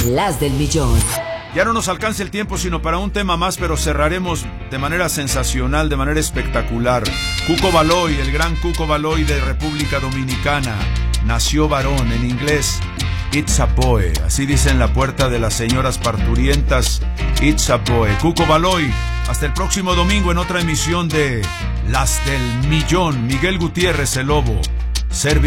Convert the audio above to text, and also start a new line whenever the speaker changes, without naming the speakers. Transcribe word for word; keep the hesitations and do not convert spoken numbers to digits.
Las del millón.
Ya no nos alcanza el tiempo sino para un tema más, pero cerraremos de manera sensacional, de manera espectacular. Cuco Baloy, el gran Cuco Baloy de República Dominicana, nació varón, en inglés It's a Boy, así dice en la puerta de las señoras parturientas, It's a Boy. Cuco Baloy, hasta el próximo domingo en otra emisión de Las del Millón. Miguel Gutiérrez, el Lobo, Servi